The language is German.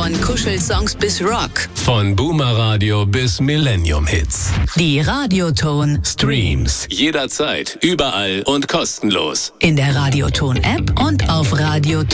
Von Kuschelsongs bis Rock. Von Boomer Radio bis Millennium Hits. Die Radioton Streams jederzeit, überall und kostenlos. in der Radioton App und auf Radioton